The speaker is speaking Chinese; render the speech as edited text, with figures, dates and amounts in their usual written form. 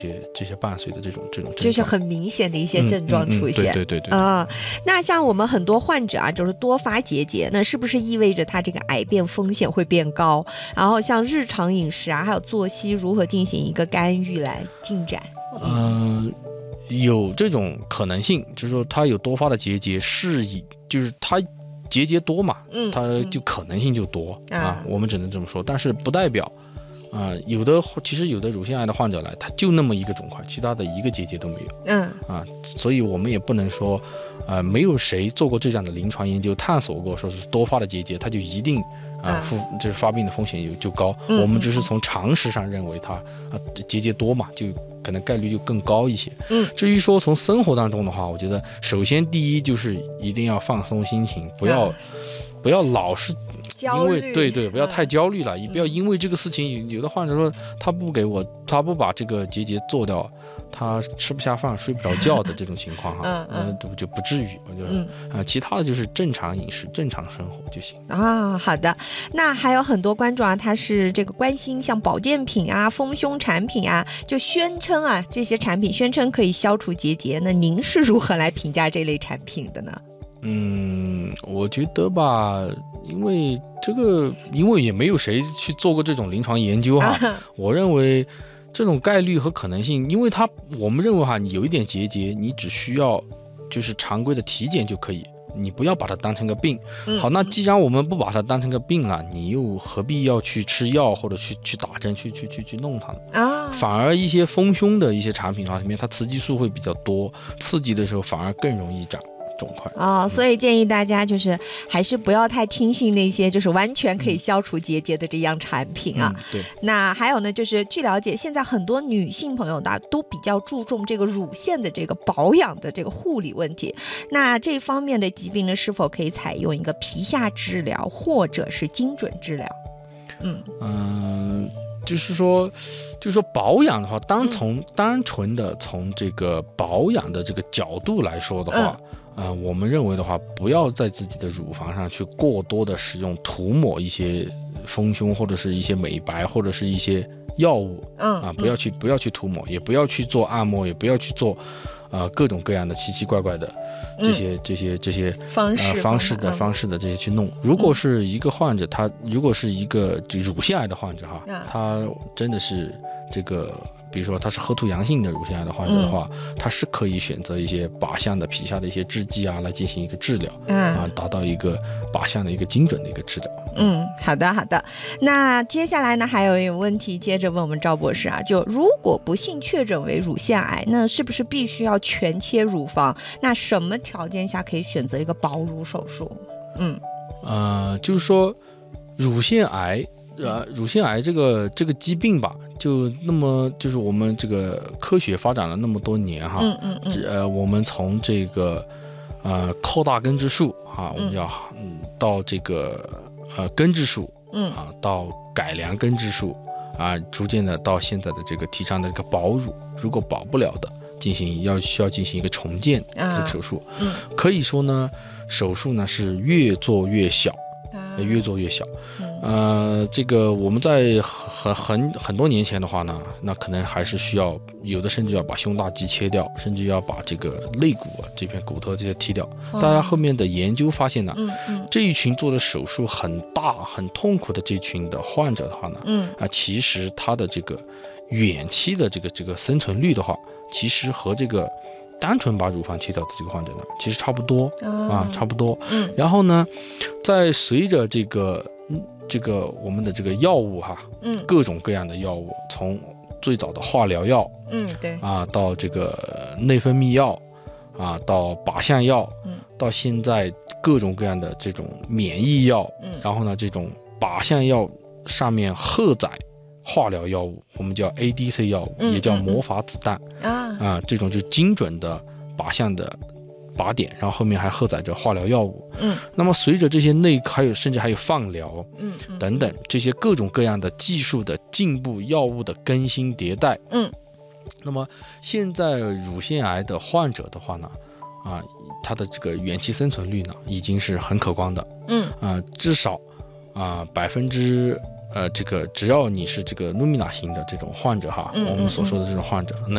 这些伴随的这种症状， 就是很明显的一些症状出现。 对那像我们很多患者啊，就是多发结节，那是不是意味着他这个癌变风险会变高？然后像日常饮食啊，还有作息如何进行一个干预来进展？ 有这种可能性，就是说他有多发的结节，就是他结节多嘛，它就可能性就多我们只能这么说，但是不代表其实有的乳腺癌的患者来，他就那么一个肿块，其他的一个结节都没有。所以我们也不能说，没有谁做过这样的临床研究，探索过说是多发的结节，它就一定就是发病的风险就高。我们只是从常识上认为它结节多嘛，就可能概率就更高一些。至于说从生活当中的话，我觉得首先第一就是一定要放松心情，不要老是因为对不要太焦虑了，也不要因为这个事情，有的患者说他不把这个结节做掉，他吃不下饭睡不着觉的这种情况就不至于。我觉得其他的就是正常饮食正常生活就行好的。那还有很多观众他是这个关心像保健品啊、丰胸产品啊，就宣称这些产品宣称可以消除结节，那您是如何来评价这类产品的呢？ 我觉得吧，因为也没有谁去做过这种临床研究我认为这种概率和可能性，因为我们认为你有一点结节，你只需要就是常规的体检就可以，你不要把它当成个病。好，那既然我们不把它当成个病了，你又何必要去吃药或者去打针去弄它呢？反而一些丰胸的一些产品里面，它雌激素会比较多，刺激的时候反而更容易长肿块所以建议大家就是还是不要太听信那些就是完全可以消除结节的这样产品对。 那还有呢，就是据了解，现在很多女性朋友都比较注重这个乳腺的这个保养的这个护理问题。那这方面的疾病呢，是否可以采用一个皮下治疗或者是精准治疗？ 就是说保养的话，单纯的从这个保养的这个角度来说的话，我们认为的话，不要在自己的乳房上去过多的使用涂抹一些丰胸或者是一些美白或者是一些药物不要去涂抹，也不要去做按摩，也不要去做各种各样的奇奇怪怪的这些方式的这些去弄。如果是一个患者，如果是一个乳腺癌的患者他真的是这个，比如说他是HER2阳性的乳腺癌的患者的话，他是可以选择一些靶向的皮下的一些制剂来进行一个治疗达到一个靶向的一个精准的一个治疗。 好的。那接下来呢，还有一个问题接着问我们赵博士就如果不幸确诊为乳腺癌，那是不是必须要全切乳房？那什么条件下可以选择一个保乳手术？ 就是说乳腺癌这个疾病吧，就是我们这个科学发展了那么多年我们从这个扩大根质数我们要到这个根质数到改良根质数逐渐的到现在的这个提倡的这个保乳，如果保不了的需要进行一个重建这个手术。可以说呢，手术呢是越做越小。这个我们在很多年前的话呢，那可能还是需要有的甚至要把胸大肌切掉，甚至要把这个肋骨这片骨头这些剔掉。大家后面的研究发现呢，这一群做的手术很大很痛苦的这群的患者的话呢，其实他的这个远期的这个生存率的话，其实和这个单纯把乳房切掉的这个患者呢，其实差不多差不多。然后呢，在随着这个我们的这个药物各种各样的药物，从最早的化疗药， 对到这个内分泌药到靶向药，到现在各种各样的这种免疫药，然后呢，这种靶向药上面荷载化疗药物，我们叫 ADC 药物，也叫魔法子弹这种就是精准的靶向的靶点，然后后面还荷载着化疗药物。那么随着这些甚至还有放疗等等这些各种各样的技术的进步，药物的更新迭代，那么现在乳腺癌的患者的话呢，他的这个远期生存率呢已经是很可观的。至少这个只要你是这个 Lumina 型的这种患者我们所说的这种患者，那